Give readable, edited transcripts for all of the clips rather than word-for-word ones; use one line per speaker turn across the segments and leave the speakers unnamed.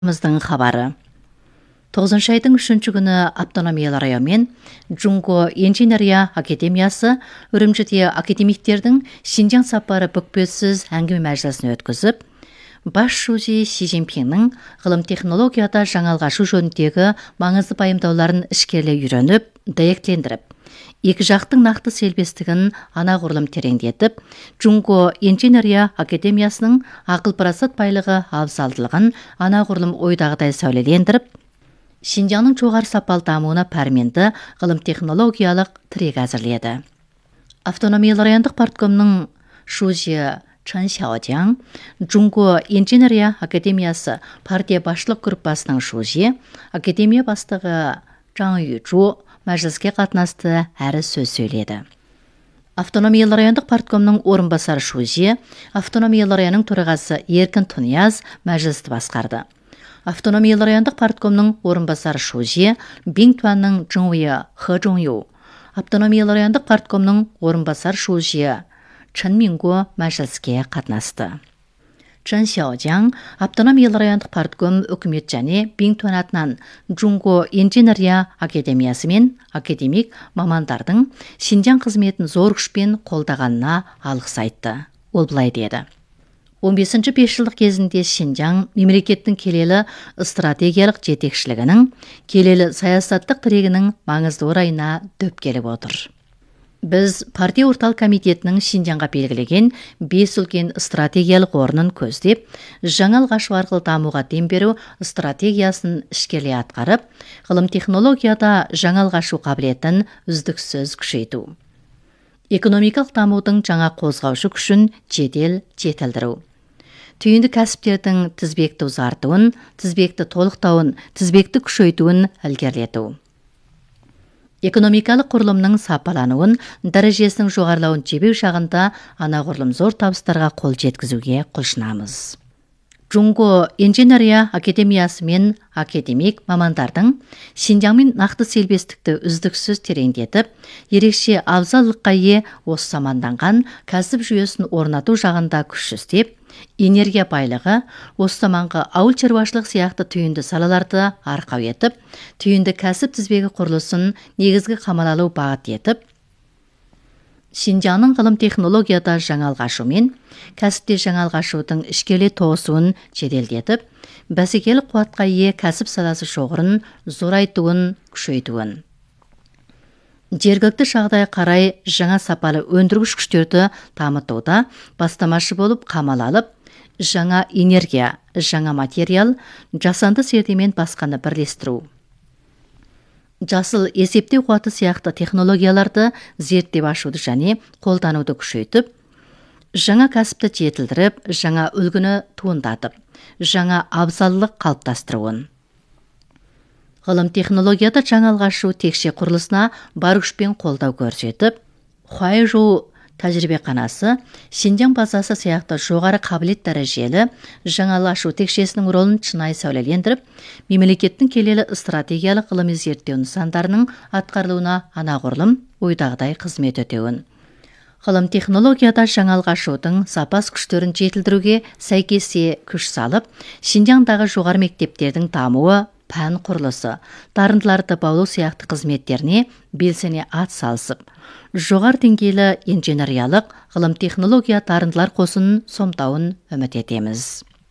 Мыздың хабары. 9 айдың 3 күні автономиялы район мен Джунго инженерия академиясы үрімжіде академиктердің Шинжаң сапары бүкпесіз әңгіме мәжілісін өткізіп, бас шузи Си Цзиньпиннің ғылым технологияда жаңалғашу жөніндегі маңызды пайымдауларын ішкерлей үйреніп, дәйектендіріп, екі жақтың нақты селбестігін анағұрлым тереңдетіп, Джунго инженерия академиясының ақыл парасат байлығы абзалдылығын анағұрлым ойдағыдай сәулелендіріп, Шинжаңның жоғары сапалы дамуына пәрменді ғылым технологиялық тірек әзірледі. Автономиялы райондық парткомның Шужи Чан Сяодяң, Джунго инженерия академиясы партия басшылық группасының Шужи, академия бастығы Чжан Южу мәжіліске қатынасты әрі сөз сөйледі. Автономиялы райондық парткомның орынбасары Шужи, автономиялы районның төрағасы Еркін Тунияз мәжілісті басқарды. Автономиялы райондық парткомның орынбасары Шужи, Бингтуанның Чжыңуи Хэ Чжоңю, автономиялы райондық парткомның орынбасары Шужи, Чэн Мингу мәжіліске қатынасты. Чан Сяодяң, автономиялы райондық партком үкімет және Бингтуан атынан Джунго инженерия академиясы мен академик мамандардың Шинжаң қызметін зор күшпен қолдағанына алғыс айтты. Ол былай деді. 15-ші 5 жылдық кезінде Шинжаң мемлекеттің келелі стратегиялық жетекшілігінің, келелі саясаттық тірегінің маңызды орайына дөп келіп отыр. Біз партия орталық комитетінің Шинжаңға белгілеген 5 үлкен стратегиялық орнын көздеп, жаңа алғашу арқылы дамуға дем беру стратегиясын ішкерлей атқарып, ғылым технологияда жаңа алғашу қабілетін үздіксіз күшейту. Экономикалық дамудың жаңа қозғаушы күшін жедел жетілдіру. Түйінді кәсіптердің тізбекті ұзартуын, тізбекті толықтауын, тізбекті күшейтуін ілгерілету. Экономикалық құрылымның сапалануын, дәрежесінің жоғарылауын жебеу шағында анағұрлым зор табыстарға қол жеткізуге құлшынамыз. Джунго инженерия академиясы мен академик мамандардың Шинжаңмен нақты селбестікті үздіксіз тереңдетіп, ерекше абзалдылыққа ие осы заманданған кәсіп жүйесін орнату жағында күш істеп, энергия байлығы, осы заманғы ауыл шаруашылық сияқты түйінді салаларды арқау етіп, түйінді кәсіп тізбегі құрылысын негізгі қамал алу бағыт етіп, Шинжаңның ғылым технологияда жаңалғашу мен кәсіпте жаңалғашудың ішкеле тоғысуын жеделдетіп, бәсекелік қуатқа ие кәсіп саласы шоғырын зорайтуын, күшейтуін. Жергілікті жағдайға қарай жаңа сапалы өндіргіш күштерді дамытуда бастамашы болып қамал алып, жаңа энергия, жаңа материал, жасанды зердемен басқаны бірлестіру. Жасыл есептеу қуаты сияқты технологияларды зерттеп ашуды және қолдануды күшейтіп, жаңа кәсіпті жетілдіріп, жаңа үлгіні туындатып, жаңа абзаллық қалыптастыруын. Ғылым технологияда жаңа алғашу текше құрылысына бар күшпен қолдау көрсетіп, Хуайжоу тәжірибеқанасы, Шинжаң базасы сияқты жоғары қабілет дәрежелі жаңа алғашу текшесінің ролын шынайы сәулелендіріп, мемлекеттің келелі стратегиялық ғылыми зерттеу нысандарының атқарылуына анағұрлым ойдағыдай қызмет өтеуін. Ғылым технологияда жаңа алғашудың запас күштерін жетілдіруге сәйкесе күш салып, Шинжаңдағы жоғары мектептердің дамуы, пән құрылысы, дарындыларды баулу сияқты қызметтеріне белсене ат салысып, жоғары деңгейлі инженериялық ғылым технология дарындылар қосынын сомдауын үміт етеміз.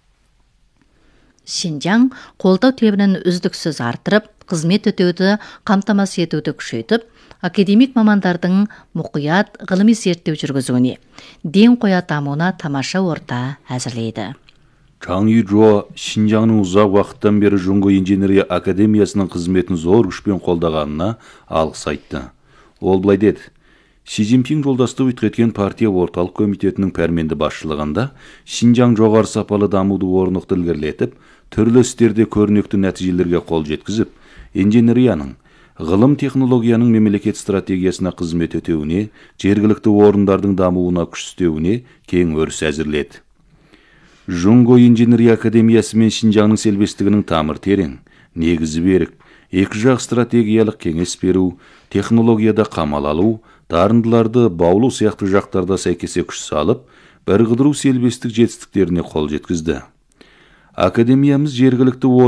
Шинжаң қолдау тебінін үздіксіз артырып, қызмет өтеуді қамтамасыз етуді күшейтіп, академик мамандардың мұқият ғылыми зерттеу жүргізуіне, ден қоя дамуына тамаша орта әзірлейді.
Чан Южу Шинжаңның ұзақ уақыттан бері Джунго инженерия академиясының қызметін зор күшпен қолдағанына алғыс айтты. Ол былай деді. Си Цзиньпин жолдасты өткеткен партия орталық комитетінің пәрменді басшылығында Шинжаң жоғары сапалы дамуды орнықты ілгерілетіп, түрлі істерде көрнекті нәтижелерге қол жеткізіп, инженерияның, ғылым технологияның мемлекет стратегиясына қызмет өтеуіне, жергілікті орындардың дамуына күш істеуіне кең өріс әзірледі. Джунго инженерия академиясы мен Шинжаңның селбестігінің тамыр терең, негізі берік, екі жақ стратегиялық кеңес беру, технологияда қамал алу, дарындыларды баулу сияқты жақтарда сәйкесе күш салып, бірігдіру селбестік жетістіктеріне қол жеткізді. Академиямыз жергілікті